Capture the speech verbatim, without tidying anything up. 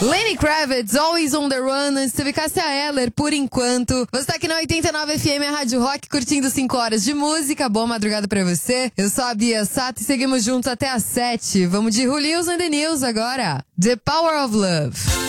Lenny Kravitz, Always on the Run, antes teve Cássia Eller, Por Enquanto. Você tá aqui na oitenta e nove F M, a Rádio Rock, curtindo cinco horas de música. Boa madrugada pra você. Eu sou a Bia Sato e seguimos juntos até às sete. Vamos de Julius and the News agora. The Power of Love.